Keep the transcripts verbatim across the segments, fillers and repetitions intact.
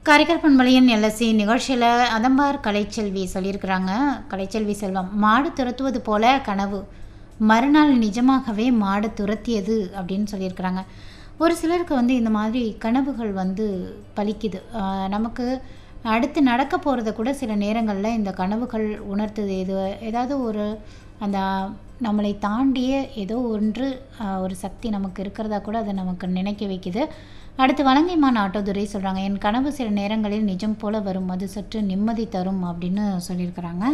காரைக்கால் பண்பலையின் எல்எஸ்சி நிகழ்ச்சியில் அதம்பார் கலைச்செல்வி சொல்லியிருக்கிறாங்க. கலைச்செல்வி செல்வம், மாடு துரத்துவது போல கனவு, மறுநாள் நிஜமாகவே மாடு துரத்தியது அப்படின்னு சொல்லியிருக்கிறாங்க. ஒரு சிலருக்கு வந்து இந்த மாதிரி கனவுகள் வந்து பலிக்குது. ஆஹ் நமக்கு அடுத்து நடக்க போகிறத கூட சில நேரங்களில் இந்த கனவுகள் உணர்த்துது. இது ஏதாவது ஒரு அந்த நம்மளை தாண்டிய ஏதோ ஒன்று ஆஹ் ஒரு சக்தி நமக்கு இருக்கிறதா கூட அதை நமக்கு நினைக்க வைக்குது. அடுத்து வலங்கைமான் ஆட்டோதுரை சொல்கிறாங்க, என் கனவு சில நேரங்களில் நிஜம் போல வரும், அது சற்று நிம்மதி தரும் அப்படின்னு சொல்லியிருக்கிறாங்க.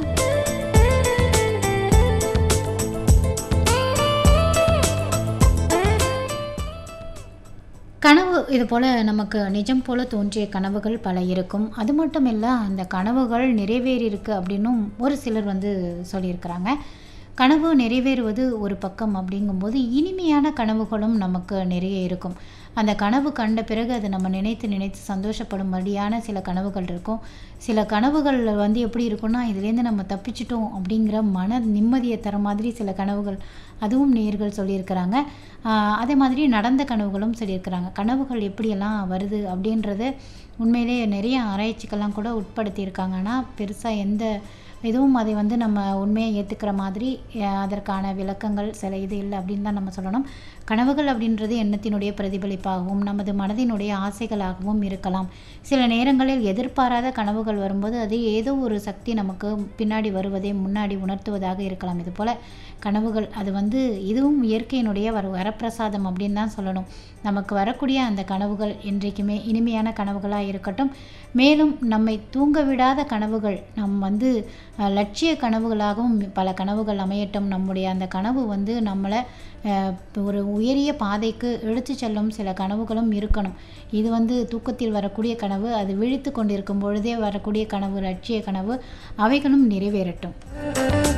கனவு இது போல் நமக்கு நிஜம் போல தோன்றிய கனவுகள் பல இருக்கும். அது மட்டும் இல்லை, அந்த கனவுகள் நிறைவேறியிருக்கு அப்படின்னும் ஒரு சிலர் வந்து சொல்லியிருக்கிறாங்க. கனவு நிறைவேறுவது ஒரு பக்கம் அப்படிங்கும்போது இனிமையான கனவுகளும் நமக்கு நிறைய இருக்கும். அந்த கனவு கண்ட பிறகு அதை நம்ம நினைத்து நினைத்து சந்தோஷப்படும்படியான சில கனவுகள் இருக்கும். சில கனவுகள் வந்து எப்படி இருக்குன்னா, இதுலேருந்து நம்ம தப்பிச்சிட்டோம் அப்படிங்கிற மன நிம்மதியை தர மாதிரி சில கனவுகள், அதுவும் நேயர்கள் சொல்லியிருக்கிறாங்க. அதே மாதிரி நடந்த கனவுகளும் சொல்லியிருக்கிறாங்க. கனவுகள் எப்படியெல்லாம் வருது அப்படின்றது உண்மையிலே நிறைய ஆராய்ச்சிக்கெல்லாம் கூட உட்படுத்தியிருக்காங்க. ஆனால் பெருசாக எந்த எதுவும் அதை வந்து நம்ம உண்மையை ஏற்றுக்கிற மாதிரி அதற்கான விளக்கங்கள் சில இது இல்லை அப்படின்னு தான் நம்ம சொல்லணும். கனவுகள் அப்படின்றது எண்ணத்தினுடைய பிரதிபலிப்பாகவும் நமது மனதினுடைய ஆசைகளாகவும் இருக்கலாம். சில நேரங்களில் எதிர்பாராத கனவுகள் வரும்போது அது ஏதோ ஒரு சக்தி நமக்கு பின்னாடி வருவதை முன்னாடி உணர்த்துவதாக இருக்கலாம். இது போல் கனவுகள் அது வந்து இதுவும் இயற்கையினுடைய வர வரப்பிரசாதம் அப்படின்னு தான் சொல்லணும். நமக்கு வரக்கூடிய அந்த கனவுகள் என்றைக்குமே இனிமையான கனவுகளாக இருக்கட்டும். மேலும் நம்மை தூங்க விடாத கனவுகள், நம் வந்து லட்சிய கனவுகளாகவும் பல கனவுகள் அமையட்டும். நம்முடைய அந்த கனவு வந்து நம்மளை ஒரு உயரிய பாதைக்கு எடுத்து செல்லும் சில கனவுகளும் இருக்கணும். இது வந்து தூக்கத்தில் வரக்கூடிய கனவு, அது விழித்து கொண்டிருக்கும் பொழுதே வரக்கூடிய கனவு, லட்சிய கனவு, அவைகளும் நிறைவேறட்டும்.